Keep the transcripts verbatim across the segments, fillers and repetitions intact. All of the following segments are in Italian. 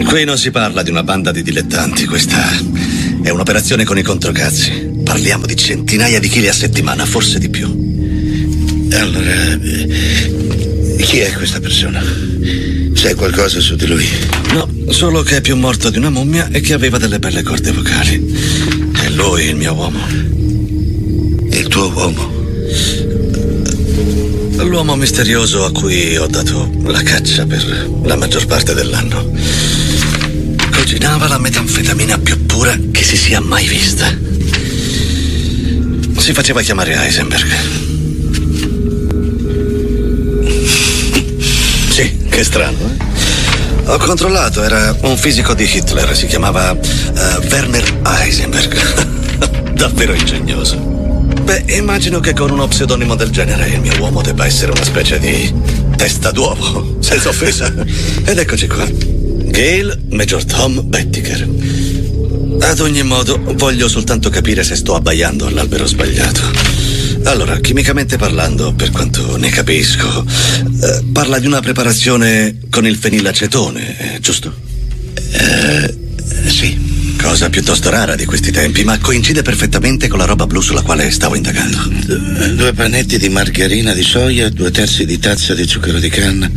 Qui non si parla di una banda di dilettanti, questa è un'operazione con i controcazzi. Parliamo di centinaia di chili a settimana, forse di più. Allora, eh, chi è questa persona? Sai qualcosa su di lui? No, solo che è più morto di una mummia e che aveva delle belle corde vocali. È lui il mio uomo. Il tuo uomo? L'uomo misterioso a cui ho dato la caccia per la maggior parte dell'anno. Cucinava la metanfetamina più pura che si sia mai vista. Si faceva chiamare Heisenberg. Sì, che strano, eh? Ho controllato, era un fisico di Hitler, si chiamava uh, Werner Heisenberg. Davvero ingegnoso. Beh, immagino che con uno pseudonimo del genere il mio uomo debba essere una specie di testa d'uovo, senza offesa. Ed eccoci qua. Gale Major Tom Bettiger. Ad ogni modo, voglio soltanto capire se sto abbaiando all'albero sbagliato. Allora, chimicamente parlando, per quanto ne capisco, eh, parla di una preparazione con il fenilacetone, eh, giusto? Eh, sì. Cosa piuttosto rara di questi tempi, ma coincide perfettamente con la roba blu sulla quale stavo indagando. Due panetti di margarina di soia, due terzi di tazza di zucchero di canna.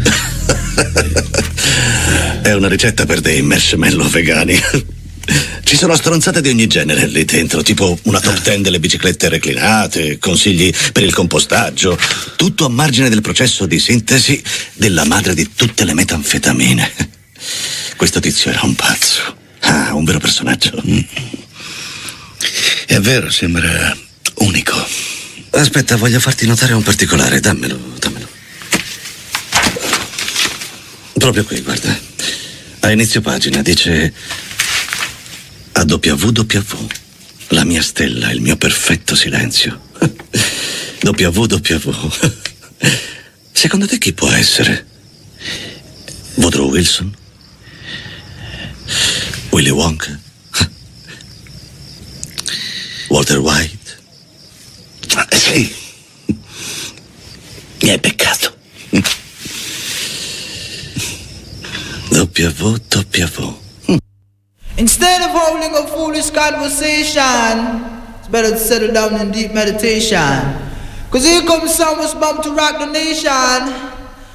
È una ricetta per dei marshmallow vegani. Ci sono stronzate di ogni genere lì dentro, tipo una top ten delle biciclette reclinate, consigli per il compostaggio, tutto a margine del processo di sintesi della madre di tutte le metanfetamine. Questo tizio era un pazzo. Ah, un vero personaggio. Mm. È vero, sembra unico. Aspetta, voglio farti notare un particolare, dammelo, dammelo. Proprio qui, guarda. A inizio pagina dice A W W, la mia stella, il mio perfetto silenzio. W W. Secondo te chi può essere? Woodrow Wilson? Willy Wonka? Walter White? Ah, sì. Mi hai beccato. W W. Instead of holding a foolish conversation, it's better to settle down in deep meditation. Cause here comes someone's bump to rock the nation.